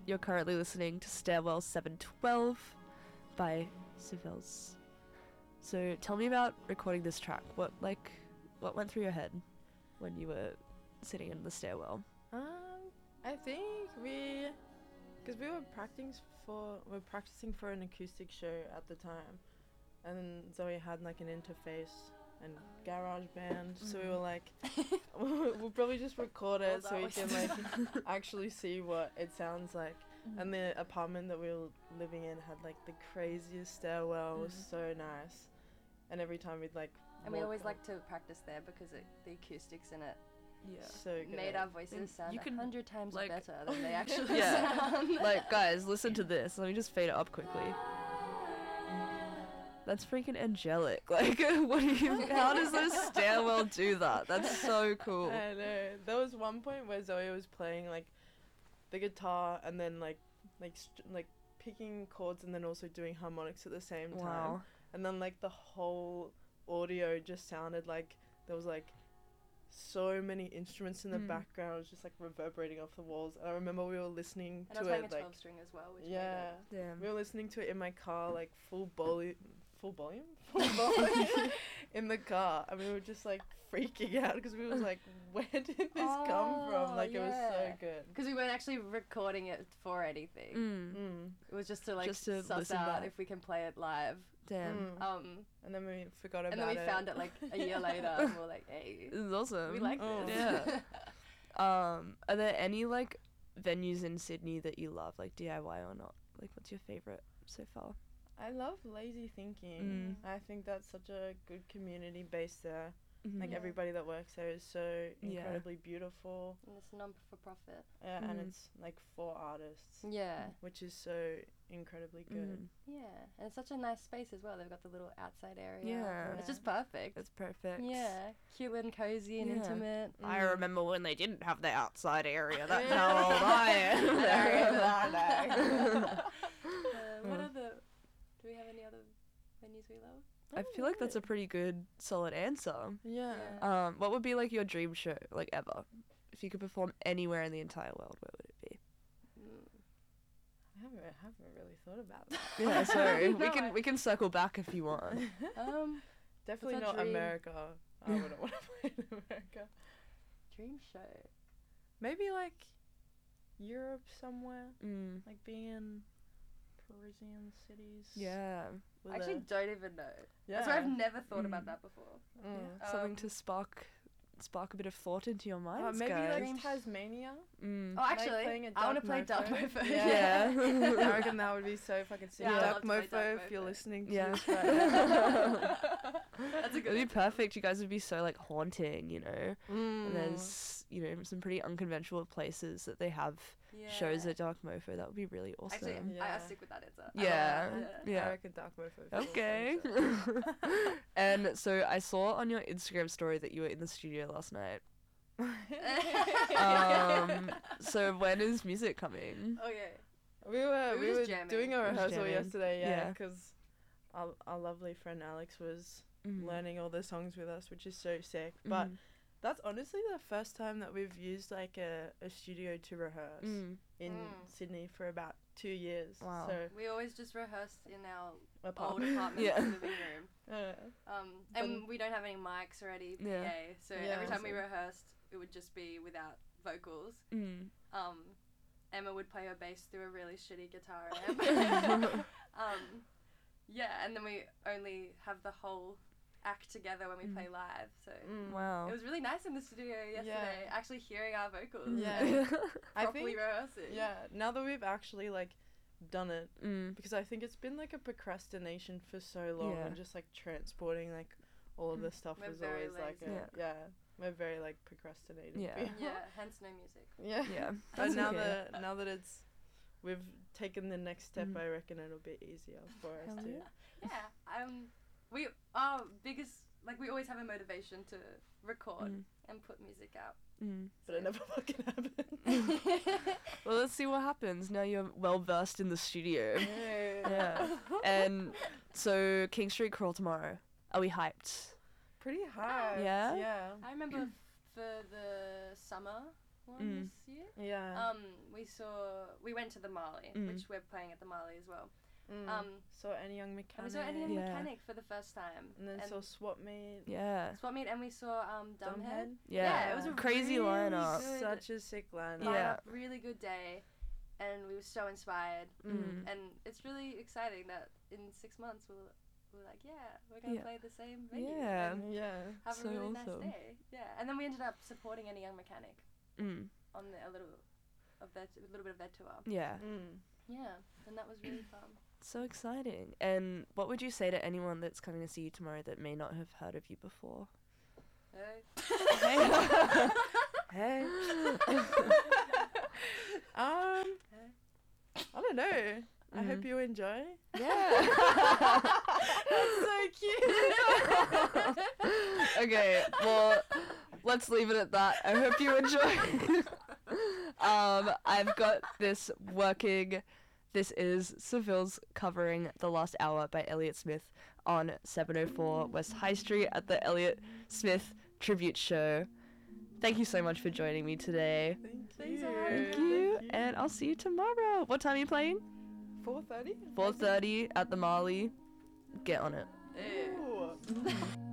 You're currently listening to Stairwell 712 by Seville's. So tell me about recording this track. What went through your head when you were sitting in the stairwell? I think because we were practicing for an acoustic show at the time, and Zoe had like an interface and GarageBand, so we were like, we'll probably just record it so we can like actually see what it sounds like. And the apartment that we were living in had like the craziest stairwell. It was so nice, and every time we'd like. And we always like to practice there because the acoustics in it so good. made our voices sound 100 times like, better than they actually Yeah. sound. Like, guys, listen to this. Let me just fade it up quickly. That's freaking angelic. Like, how does a stairwell do that? That's so cool. I know. There was one point where Zoe was playing like the guitar and then like picking chords and then also doing harmonics at the same time. Wow. And then like the whole audio just sounded like there was like so many instruments in the background. It was just like reverberating off the walls. And I remember we were listening And to I was playing it a like 12-string as well, which Damn. we were listening to it in my car like full volume in the car, and we were just like freaking out because we was like, where did this come from? Like it was so good. Because we weren't actually recording it for anything. It was just to like Just to suss listen out back. if we can play it live. Damn. And then we forgot about it. And then we found it like a year later, and we were like, hey, This is awesome. we like this. Yeah. Are there any like venues in Sydney that you love, like DIY or not? Like, what's your favorite so far? I love Lazy Thinking. I think that's such a good community base there. Like Yeah. everybody that works there is so incredibly beautiful. And it's non-for-profit. And it's like for artists. Yeah. Which is so incredibly good. Yeah. And it's such a nice space as well. They've got the little outside area. Yeah. It's just perfect. It's perfect. Yeah. Cute and cozy and intimate. I remember when they didn't have the outside area. That's how old I am. What other... Do we have any other venues we love? I feel like that's a pretty good, solid answer. Yeah. What would be like your dream show, like ever? If you could perform anywhere in the entire world, where would it be? I haven't really thought about that. Yeah, sorry. we can circle back if you want. Definitely What's our not dream? America. I wouldn't want to play in America. Dream show. Maybe like Europe somewhere. Mm. Like being in Parisian cities. Yeah. I actually don't even know. Yeah. That's why I've never thought about that before. Something to spark a bit of thought into your minds, maybe guys. like Tasmania. Mm. Oh, actually, playing a I want to Dark play Dark Mofo. Mofo. Yeah. I reckon that would be so fucking sick. Yeah, I'd Dark love to play Mofo, Dark if you're Mofo. listening to Yeah. this right now. That's a good It'd be idea. perfect. You guys would be so like haunting, you know. And there's some pretty unconventional places that they have shows at Dark Mofo. That would be really awesome. Actually, I Yeah. stick with that answer. Yeah. I Yeah. reckon Dark Mofo. feels Okay. so. And so I saw on your Instagram story that you were in the studio last night. So when is music coming? Okay. We We were were just jamming. doing a Just rehearsal jamming. yesterday, Yeah. because our lovely friend Alex was Mhm. learning all the songs with us, which is so sick. But Mhm. that's honestly the first time that we've used like a studio to rehearse in Sydney for about 2 years. Wow. So We always just rehearsed in our old apartment. apartment Yeah. living room. And But- we don't have any mics or any PA, Yeah. so Yeah. every time we Awesome. rehearsed, it would just be without vocals. Mm. Emma would play her bass through a really shitty guitar amp. Yeah, and then we only have the whole act together when we play live. So Wow. it was really nice in the studio yesterday, actually hearing our vocals. Yeah. And I properly think rehearsing. now that we've actually like done it, Mm. because I think it's been like a procrastination for so long, Yeah. and just like transporting like all of the stuff We're was very always like lazy. we're very like procrastinating. Yeah. people. Yeah, hence no music. Yeah. Yeah. But That's now okay. that we've taken the next step, I reckon it'll be easier for us Hell to. yeah. Yeah, we our biggest, like, we always have a motivation to record and put music out. Mm. But it never fucking happened. Well, let's see what happens. Now you're well versed in the studio. Yeah. And so King Street Crawl tomorrow. Are we hyped? Pretty hard. Yeah? Yeah. I remember for the summer, one Mm. this year. Yeah. We went to the Marley, Mm. which we're playing at the Marley as well. Saw Any Young And Mechanic. we saw Any Young Yeah. Mechanic for the first time. And then saw Swap Meet. Yeah. Swap Meet, and we saw Dumbhead. Yeah. it was a Crazy really lineup. good Such a sick lineup. Yeah. really good day, and we were so inspired. Mm. And it's really exciting that in 6 months we're like, we're gonna Yeah. play the same venue. Yeah. and Yeah. have So a really awesome. nice day. Yeah, and then we ended up supporting Any Young Mechanic Mm. on a little bit of their tour. Yeah. Yeah, and that was really fun. So exciting. And what would you say to anyone that's coming to see you tomorrow that may not have heard of you before? Hey. Hey. I don't know. I hope you enjoy. Yeah. That's so cute. Okay, well, let's leave it at that. I hope you enjoy. I've got this working. This is Seville's covering The Last Hour by Elliott Smith on 704 West High Street at the Elliott Smith Tribute Show. Thank you so much for joining me today. Thank you. Thank you, and I'll see you tomorrow. What time are you playing? 4:30. 4:30 at the Marley. Get on it. Ooh.